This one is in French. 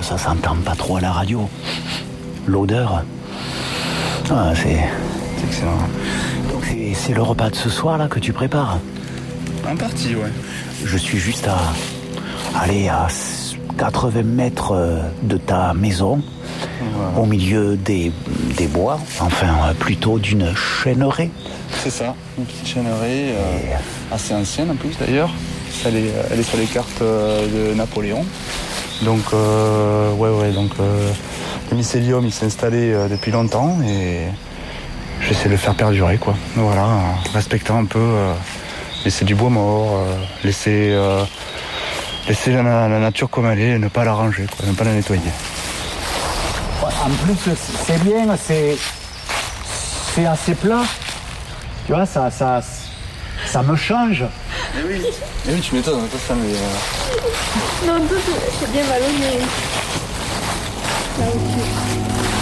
ça s'entend pas trop à la radio. L'odeur, c'est excellent. Donc c'est le repas de ce soir là que tu prépares? En partie, ouais. Je suis juste à 80 mètres de ta maison, voilà. Au milieu des bois, enfin plutôt d'une chêneraie. C'est ça, une petite chêneraie assez ancienne en plus d'ailleurs. Elle est sur les cartes de Napoléon. Donc, le mycélium il s'est installé depuis longtemps et j'essaie de le faire perdurer, quoi. Voilà, en respectant un peu, laisser du bois mort, laisser la nature comme elle est, et ne pas la ranger, quoi, ne pas la nettoyer. En plus, c'est bien, c'est assez plat. Tu vois, ça me change. Eh oui, tu m'étonnes, toi ça mais... Non, toi, c'est bien vallonné. Là, ok.